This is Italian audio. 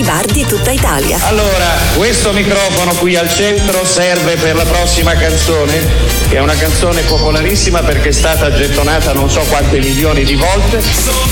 bar di tutta Italia. Allora, questo microfono qui al centro serve per la prossima canzone, che è una canzone popolarissima perché è stata gettonata non so quante milioni di volte.